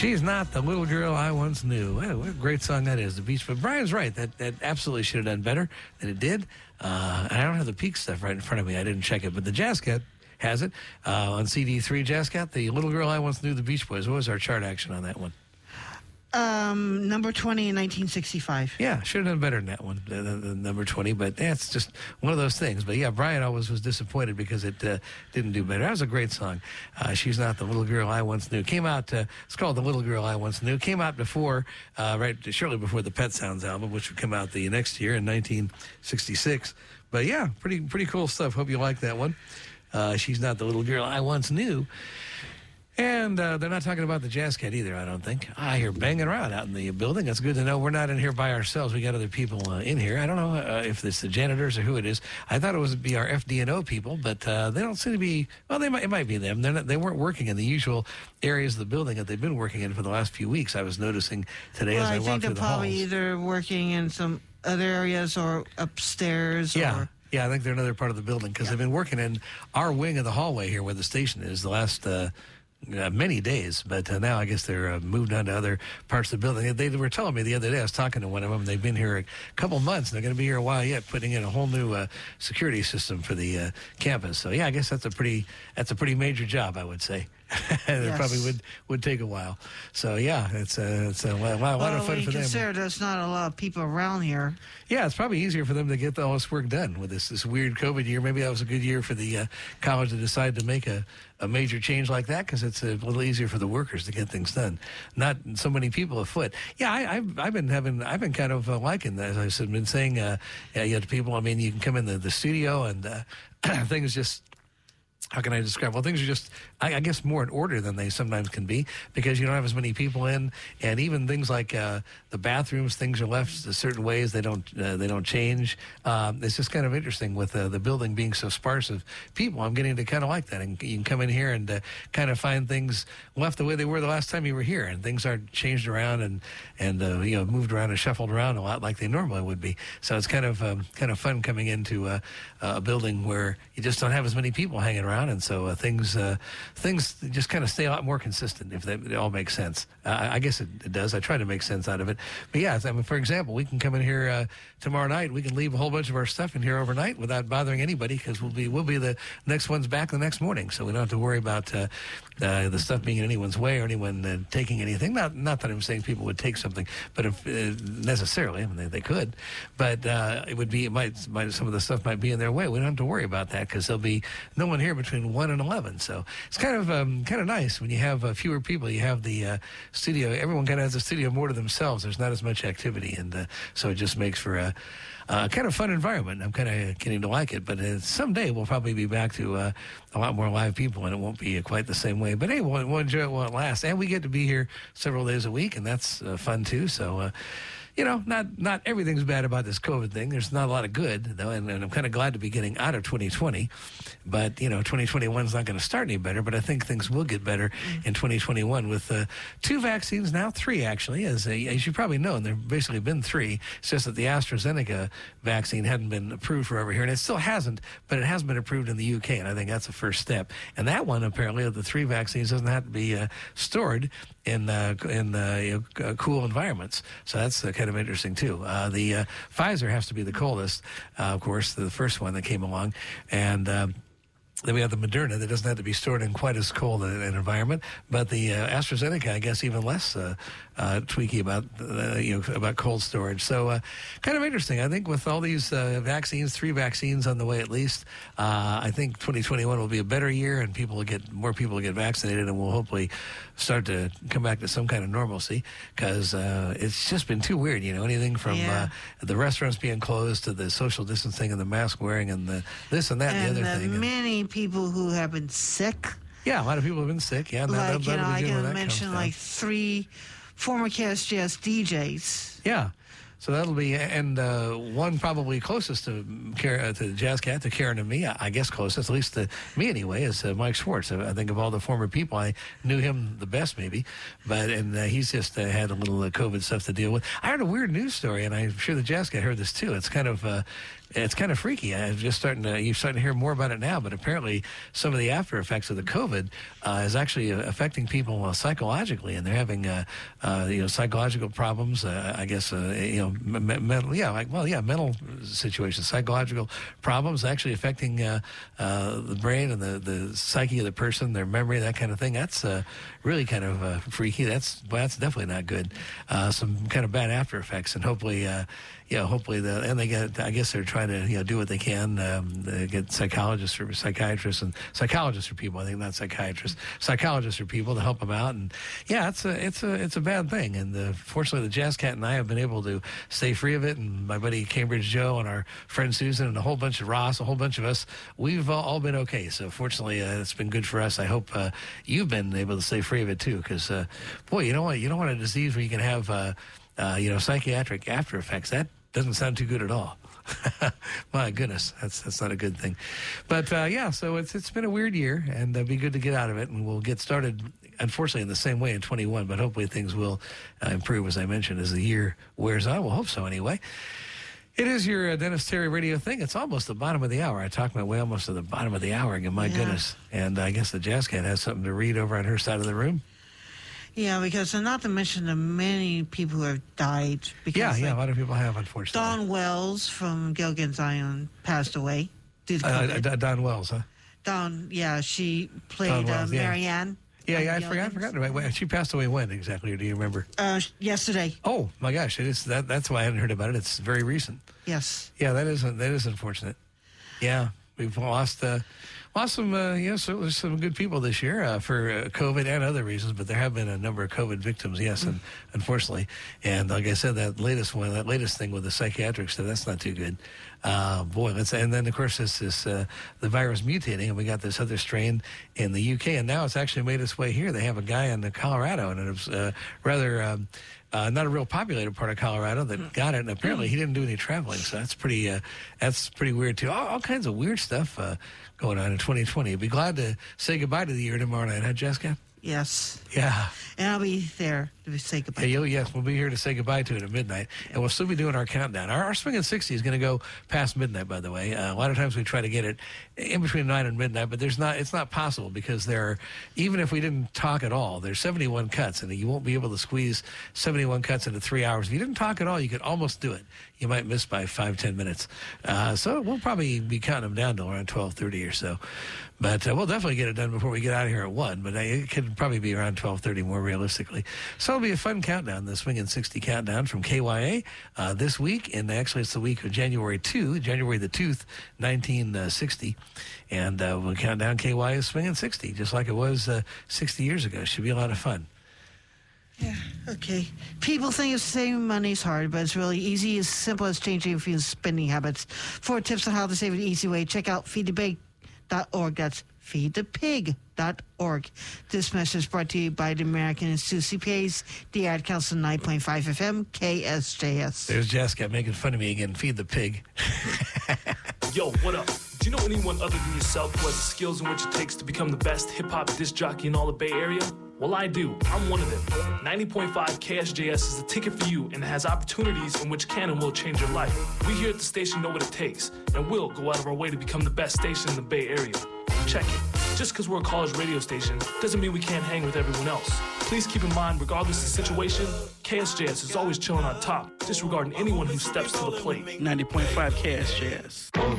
She's not the little girl I once knew. Hey, what a great song that is, The Beach. But Brian's right. That absolutely should have done better than it did. I don't have the Peak stuff right in front of me. I didn't check it. But the Jazz Cat has it. On CD3, Jazz Cat, The Little Girl I Once Knew, The Beach Boys. What was our chart action on that one? Number 20 in 1965. Yeah, should have done better than that one, the number 20. But it's just one of those things. But yeah, Brian always was disappointed because it didn't do better. That was a great song. She's Not the Little Girl I Once Knew. Came out, it's called The Little Girl I Once Knew. Came out before, shortly before the Pet Sounds album, which would come out the next year in 1966. But yeah, pretty cool stuff. Hope you like that one. She's Not the Little Girl I Once Knew. And they're not talking about the Jazz Cat either, I don't think. I hear banging around out in the building. That's good to know. We're not in here by ourselves. We got other people in here. I don't know if it's the janitors or who it is. I thought it would be our FDNO people, but they don't seem to be. Well, it might be them. They weren't working in the usual areas of the building that they've been working in for the last few weeks. I was noticing today as I walked through the halls. I think they're probably either working in some other areas or upstairs. Yeah. Yeah, I think they're another part of the building because they've been working in our wing of the hallway here where the station is the last many days. But now I guess they're moved on to other parts of the building. They were telling me the other day, I was talking to one of them, they've been here a couple months, and they're going to be here a while yet, putting in a whole new security system for the campus. So, yeah, I guess that's a pretty major job, I would say. And it probably would take a while. So, yeah, it's a lot of fun for them. Consider there's not a lot of people around here. Yeah, it's probably easier for them to get all this work done with this weird COVID year. Maybe that was a good year for the college to decide to make a major change like that because it's a little easier for the workers to get things done. Not so many people afoot. Yeah, I've been kind of liking that, as I've been saying to people. I mean, you can come in the studio and things just. How can I describe? Well, things are just, I guess, more in order than they sometimes can be because you don't have as many people in, and even things like the bathrooms, things are left certain ways. They don't change. It's just kind of interesting with the building being so sparse of people. I'm getting to kind of like that, and you can come in here and kind of find things left the way they were the last time you were here, and things aren't changed around and moved around and shuffled around a lot like they normally would be. So it's kind of fun coming into a building where you just don't have as many people hanging around. And so things just kind of stay a lot more consistent, if it all makes sense. I guess it does. I try to make sense out of it. But yeah, I mean, for example, we can come in here tomorrow night. We can leave a whole bunch of our stuff in here overnight without bothering anybody because we'll be the next ones back the next morning. So we don't have to worry about the stuff being in anyone's way or anyone taking anything. Not that I'm saying people would take something, but if necessarily, I mean, they could. But it might some of the stuff might be in their way. We don't have to worry about that because there'll be no one here between 1 and 11. So it's kind of nice when you have fewer people. You have the studio. Everyone kind of has the studio more to themselves. There's not as much activity, and so it just makes for a kind of fun environment. I'm kind of getting to like it, but someday we'll probably be back to a lot more live people, and it won't be quite the same way. But hey, we'll enjoy it while it lasts, and we get to be here several days a week, and that's fun too. So. Not everything's bad about this COVID thing. There's not a lot of good, though, and I'm kind of glad to be getting out of 2020. But, 2021 is not going to start any better, but I think things will get better in 2021 with 2 vaccines, now 3, actually, as you probably know, and there have basically been 3. It's just that the AstraZeneca vaccine hadn't been approved for over here, and it still hasn't, but it has been approved in the UK, and I think that's the first step. And that one, apparently, of the 3 vaccines doesn't have to be stored in cool environments. So that's kind of interesting, too. The Pfizer has to be the coldest, of course, the first one that came along. And then we have the Moderna that doesn't have to be stored in quite as cold an environment. But the AstraZeneca, I guess, even less tweaky about cold storage. So kind of interesting. I think with all these vaccines, 3 vaccines on the way at least, I think 2021 will be a better year, and more people will get vaccinated, and we'll hopefully start to come back to some kind of normalcy because it's just been too weird. Anything from the restaurants being closed to the social distancing and the mask wearing and the this and that and the other thing. Many people who have been sick. Yeah, a lot of people have been sick. Yeah, I can mention like 3 former KSJS DJs. Yeah. So that'll be, and one probably closest to Jazz Cat, to Karen and me, I guess closest, at least to me anyway, is Mike Schwartz. I think of all the former people, I knew him the best maybe, and he's just had a little COVID stuff to deal with. I heard a weird news story, and I'm sure the Jazz Cat heard this too. It's kind of It's kind of freaky. You're starting to hear more about it now, but apparently some of the after effects of the COVID is actually affecting people psychologically, and they're having psychological problems. I guess mental situations, psychological problems actually affecting the brain and the psyche of the person, their memory, that kind of thing. That's really kind of freaky. That's definitely not good. Some kind of bad after effects, and hopefully I guess they're trying to do what they can. They get psychologists or psychiatrists and psychologists for people. I think not psychiatrists, psychologists for people to help them out. And it's a bad thing. And fortunately, the Jazz Cat and I have been able to stay free of it. And my buddy Cambridge Joe and our friend Susan and a whole bunch of Ross, a whole bunch of us, we've all been okay. So fortunately, it's been good for us. I hope you've been able to stay free of it too. Because boy, you know what? You don't want a disease where you can have psychiatric after effects. That doesn't sound too good at all. My goodness, that's not a good thing. But so it's been a weird year, and it'll be good to get out of it, and we'll get started, unfortunately, in the same way in 21, but hopefully things will improve, as I mentioned, as the year wears on. We'll hope so anyway. It is your Dennis Terry radio thing. It's almost the bottom of the hour. I talked my way almost to the bottom of the hour again. My goodness. And I guess the Jazz Cat has something to read over on her side of the room. Yeah, because not to mention the many people who have died. Because, a lot of people have, unfortunately. Dawn Wells from Gilligan's Island passed away. Dawn Wells, huh? Dawn, she played Marianne. Yeah, I forgot about it. She passed away when exactly, or do you remember? Yesterday. Oh, my gosh, that's why I hadn't heard about it. It's very recent. Yes. Yeah, that is unfortunate. Yeah, we've lost some, certainly some good people this year for COVID and other reasons, but there have been a number of COVID victims, yes, and unfortunately. And like I said, that latest thing with the psychiatric stuff, that's not too good. And then, of course, the virus mutating, and we got this other strain in the UK, and now it's actually made its way here. They have a guy in Colorado, and it was rather... not a real populated part of Colorado that got it, and apparently he didn't do any traveling, so that's pretty weird too. All kinds of weird stuff going on in 2020. Be glad to say goodbye to the year tomorrow night, huh, Jessica? Yes. Yeah. And I'll be there to say goodbye. Yes, we'll be here to say goodbye to it at midnight, and we'll still be doing our countdown. Our Swingin' 60 is going to go past midnight, by the way. A lot of times we try to get it in between 9 and midnight, but it's not possible because even if we didn't talk at all, there's 71 cuts, and you won't be able to squeeze 71 cuts into 3 hours. If you didn't talk at all, you could almost do it. You might miss by 5-10 minutes. So we'll probably be counting them down to around 12:30 or so. But we'll definitely get it done before we get out of here at 1, but it could probably be around 12:30 more realistically. So it'll be a fun countdown, the Swingin' 60 countdown from KYA this week, and actually it's the week of January the 2nd, 1960, and we'll count down KYA's Swingin' 60, just like it was 60 years ago. Should be a lot of fun. Yeah, okay. People think saving money is hard, but it's really easy, as simple as changing a few spending habits. For tips on how to save an easy way, check out feedthepig.org. That's feedthepig.org. This message is brought to you by the American Institute of CPAs, the Ad Council 9.5 FM, KSJS. There's Jessica making fun of me again. Feed the pig. Yo, what up? Do you know anyone other than yourself who has the skills in which it takes to become the best hip-hop disc jockey in all the Bay Area? Well, I do. I'm one of them. 90.5 KSJS is a ticket for you, and it has opportunities in which can and will change your life. We here at the station know what it takes, and we'll go out of our way to become the best station in the Bay Area. Check it. Just because we're a college radio station doesn't mean we can't hang with everyone else. Please keep in mind, regardless of the situation, KSJS is always chilling on top, disregarding anyone who steps to the plate. 90.5 KSJS.